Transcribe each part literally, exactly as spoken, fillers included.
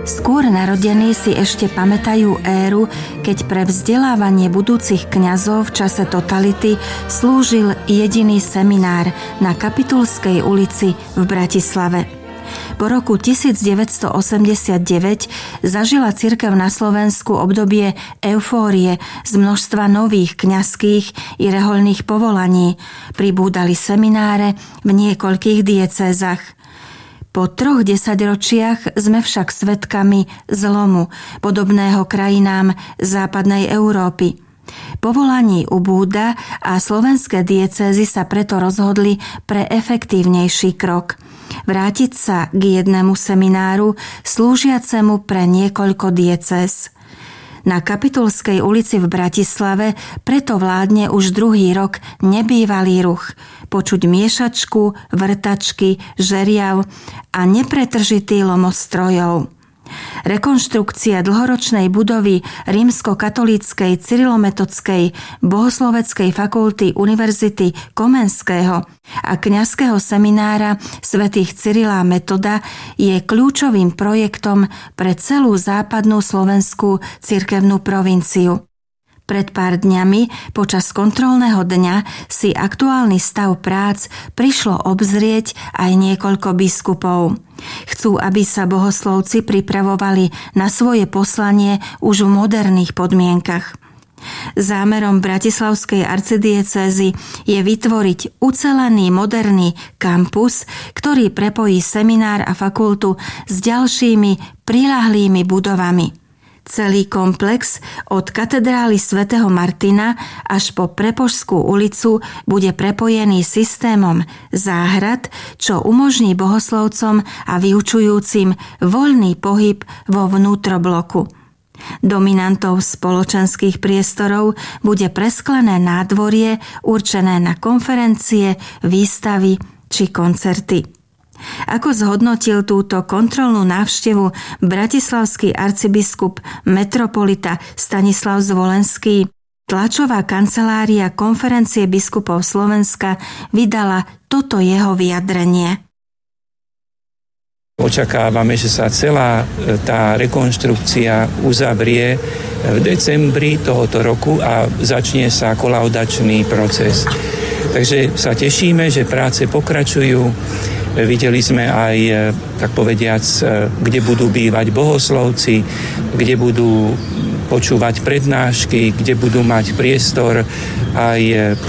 Skôr narodení si ešte pamätajú éru, keď pre vzdelávanie budúcich kňazov v čase totality slúžil jediný seminár na Kapitulskej ulici v Bratislave. Po roku devätnásťstoosemdesiatdeväť zažila cirkev na Slovensku obdobie eufórie z množstva nových kňazských i rehoľných povolaní. Pribúdali semináre v niekoľkých diecézach. Po troch desaťročiach sme však svedkami zlomu, podobného krajinám západnej Európy. Povolaní ubúda a slovenské diecézy sa preto rozhodli pre efektívnejší krok. Vrátiť sa k jednému semináru, slúžiacemu pre niekoľko diecéz. Na Kapitulskej ulici v Bratislave preto vládne už druhý rok nebývalý ruch. Počuť miešačku, vrtačky, žeriav a nepretržitý lomos strojov. Rekonštrukcia dlhoročnej budovy Rímskokatolíckej cyrilometodskej bohosloveckej fakulty Univerzity Komenského a kňazského seminára svätých Cyrila a Metoda je kľúčovým projektom pre celú západnú slovenskú cirkevnú provinciu. Pred pár dňami, počas kontrolného dňa, si aktuálny stav prác prišlo obzrieť aj niekoľko biskupov. Chcú, aby sa bohoslovci pripravovali na svoje poslanie už v moderných podmienkach. Zámerom bratislavskej arcidiecézy je vytvoriť ucelený moderný kampus, ktorý prepojí seminár a fakultu s ďalšími priľahlými budovami. Celý komplex od katedrály svätého Martina až po Prepožskú ulicu bude prepojený systémom záhrad, čo umožní bohoslovcom a vyučujúcim voľný pohyb vo vnútrobloku. Dominantou spoločenských priestorov bude presklené nádvorie určené na konferencie, výstavy či koncerty. Ako zhodnotil túto kontrolnú návštevu bratislavský arcibiskup metropolita Stanislav Zvolenský, tlačová kancelária Konferencie biskupov Slovenska vydala toto jeho vyjadrenie. Očakávame, že sa celá tá rekonštrukcia uzavrie v decembri tohoto roku a začne sa kolaudačný proces. Takže sa tešíme, že práce pokračujú. Videli sme aj, tak povediac, kde budú bývať bohoslovci, kde budú počúvať prednášky, kde budú mať priestor aj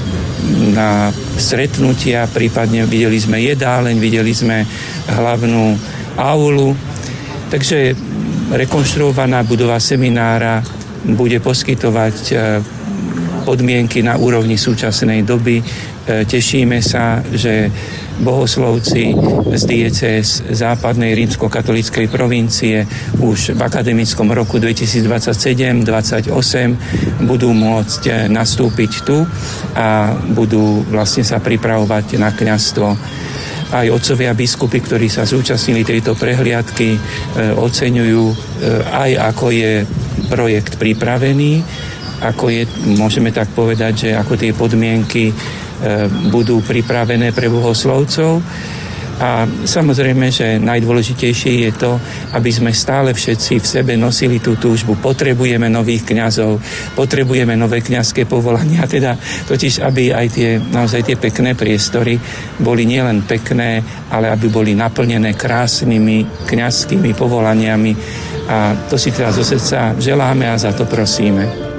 na stretnutia, prípadne videli sme jedáleň, videli sme hlavnú aulu. Takže rekonštruovaná budova seminára bude poskytovať podmienky na úrovni súčasnej doby. Tešíme sa, že bohoslovci z diecéz západnej rímskokatolíckej provincie už v akademickom roku dvetisícdvadsaťsedem dvadsaťosem budú môcť nastúpiť tu a budú vlastne sa pripravovať na kňazstvo. Aj otcovia biskupy, ktorí sa zúčastnili tejto prehliadky, oceňujú aj ako je projekt pripravený, ako je, môžeme tak povedať, že ako tie podmienky budú pripravené pre bohoslovcov. A samozrejme, že najdôležitejšie je to, aby sme stále všetci v sebe nosili tú túžbu. Potrebujeme nových kňazov, potrebujeme nové kňazské povolania, teda totiž, aby aj tie, naozaj tie pekné priestory boli nielen pekné, ale aby boli naplnené krásnymi kňazskými povolaniami. A to si teraz zo srdca želáme a za to prosíme.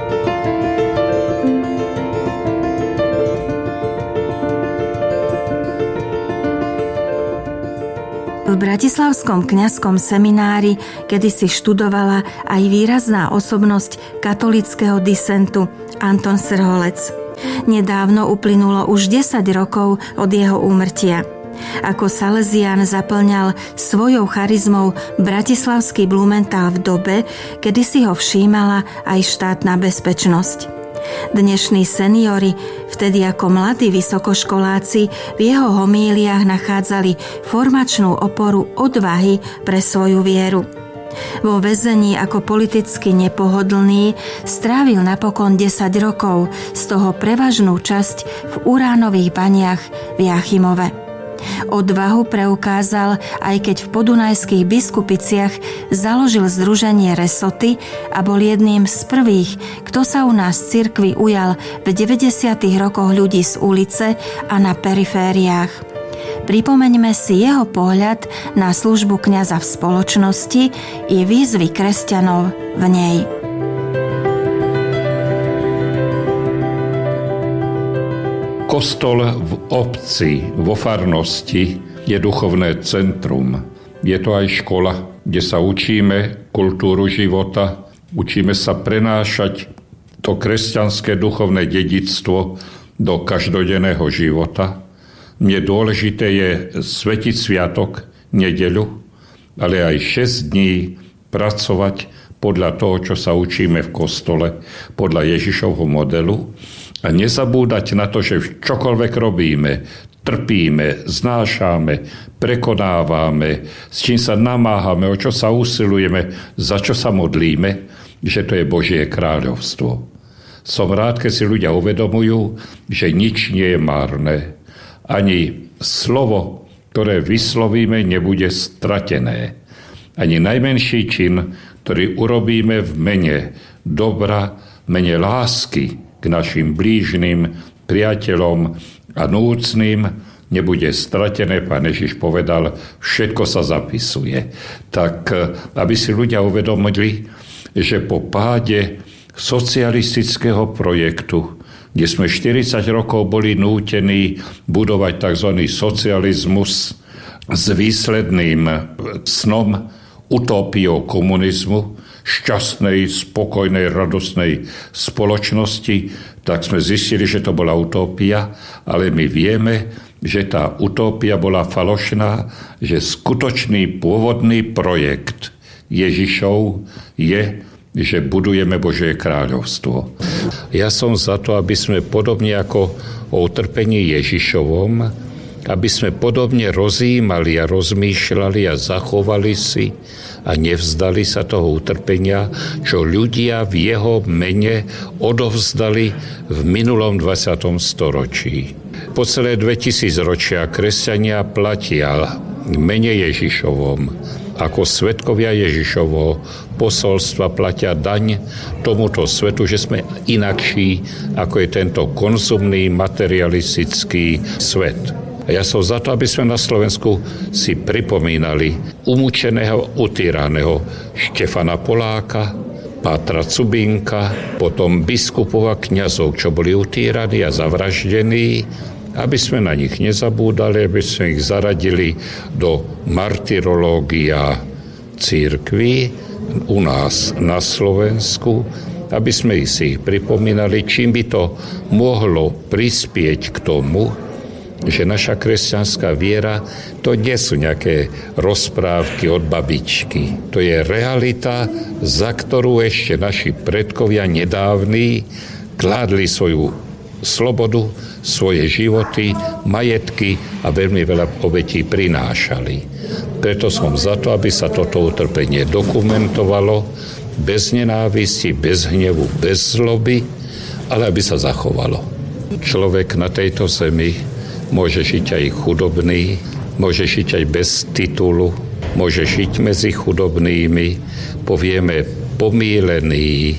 V bratislavskom kňazskom seminári kedysi študovala aj výrazná osobnosť katolíckeho disentu Anton Srholec. Nedávno uplynulo už desať rokov od jeho úmrtia. Ako Salesián zaplňal svojou charizmou bratislavský Blumenthal v dobe, kedy si ho všímala aj štátna bezpečnosť. Dnešní seniori, vtedy ako mladí vysokoškoláci, v jeho homíliách nachádzali formačnú oporu odvahy pre svoju vieru. Vo väzení ako politicky nepohodlný strávil napokon desať rokov, z toho prevažnú časť v uránových baniach v Jáchymove. Odvahu preukázal, aj keď v podunajských Biskupiciach založil združenie Resoty a bol jedným z prvých, kto sa u nás v cirkvi ujal v deväťdesiatych rokoch ľudí z ulice a na perifériách. Pripomeňme si jeho pohľad na službu kňaza v spoločnosti i výzvy kresťanov v nej. Kostol v obci, vo farnosti je duchovné centrum. Je to aj škola, kde sa učíme kultúru života, učíme sa prenášať to kresťanské duchovné dedičstvo do každodenného života. Mne dôležité je svetiť sviatok, nedeľu, ale aj šesť dní pracovať podľa toho, čo sa učíme v kostole, podľa Ježišovho modelu. A nezabúdať na to, že čokoľvek robíme, trpíme, znášame, prekonávame, s čím sa namáhame, o čo sa usilujeme, za čo sa modlíme, že to je Božie kráľovstvo. Som rád, keď si ľudia uvedomujú, že nič nie je márne. Ani slovo, ktoré vyslovíme, nebude stratené. Ani najmenší čin, ktorý urobíme v mene dobra, mene lásky k našim blížnym, priateľom a núcným, nebude stratené. Pán Ježiš povedal, všetko sa zapisuje. Tak aby si ľudia uvedomili, že po páde socialistického projektu, kde sme štyridsať rokov boli nútení budovať tzv. Socializmus s výsledným snom, utópiou komunizmu, šťastnej, spokojnej, radosnej spoločnosti, tak sme zistili, že to bola utópia, ale my vieme, že tá utópia bola falošná, že skutočný pôvodný projekt Ježišov je, že budujeme Božie kráľovstvo. Ja som za to, aby sme podobne ako o utrpení Ježišovom, aby sme podobne rozjímali a rozmýšľali a zachovali si a nevzdali sa toho utrpenia, čo ľudia v jeho mene odovzdali v minulom dvadsiatom storočí. Po celé dvetisíc ročia kresťania platia v mene Ježišovom, ako svedkovia Ježišovho posolstva platia daň tomuto svetu, že sme inakší, ako je tento konzumný materialistický svet. A ja som za to, aby sme na Slovensku si pripomínali umúčeného, utýraného Štefana Poláka, Pátra Cubinka, potom biskupov a kňazov, čo boli utýraní a zavraždení, aby sme na nich nezabúdali, aby sme ich zaradili do martyrológia cirkvi u nás na Slovensku, aby sme si ich pripomínali, čím by to mohlo prispieť k tomu, že naša kresťanská viera, to nie sú nejaké rozprávky od babičky. To je realita, za ktorú ešte naši predkovia nedávni kládli svoju slobodu, svoje životy, majetky a veľmi veľa obetí prinášali. Preto som za to, aby sa toto utrpenie dokumentovalo bez nenávisti, bez hnevu, bez zloby, ale aby sa zachovalo. Človek na tejto zemi môže žiť aj chudobný, môže žiť aj bez titulu, môže žiť medzi chudobnými, povieme pomýlený,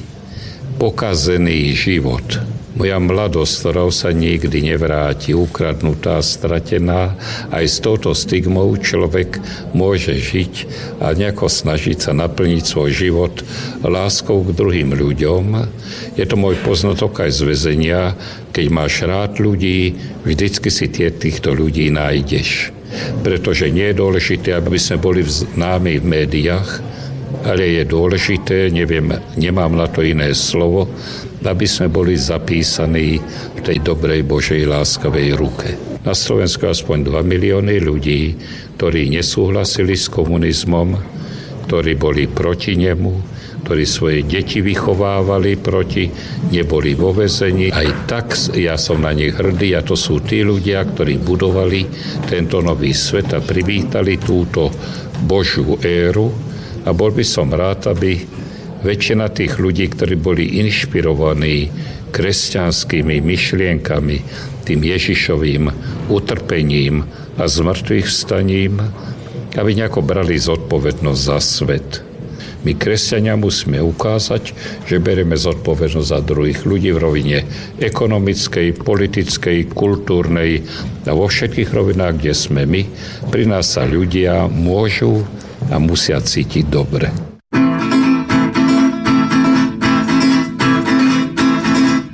pokazený život. Moja mladosť, ktorá sa nikdy nevráti, ukradnutá, stratená, aj s touto stigmou človek môže žiť a nejako snažiť sa naplniť svoj život láskou k druhým ľuďom. Je to môj poznatok aj z väzenia, keď máš rád ľudí, vždycky si tie, týchto ľudí nájdeš. Pretože nie je dôležité, aby sme boli známi v médiách, ale je dôležité, neviem, nemám na to iné slovo, aby sme boli zapísaní v tej dobrej Božej láskavej ruke. Na Slovensku aspoň dva milióny ľudí, ktorí nesúhlasili s komunizmom, ktorí boli proti nemu, ktorí svoje deti vychovávali proti, neboli vo väzení. Aj tak ja som na nich hrdý a to sú tí ľudia, ktorí budovali tento nový svet a privítali túto Božiu éru. A bol by som rád, aby väčšina tých ľudí, ktorí boli inšpirovaní kresťanskými myšlienkami, tým Ježišovým utrpením, a zmrtvých vstaním, aby nejako brali zodpovednosť za svet. My, kresťania, musíme ukázať, že berieme zodpovednosť za druhých ľudí v rovine ekonomickej, politickej, kultúrnej a vo všetkých rovinách, kde sme my. Pri nás sa ľudia môžu a musia cítiť dobre.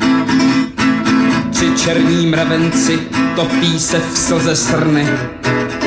Tři černí mravenci topí se v slze srny.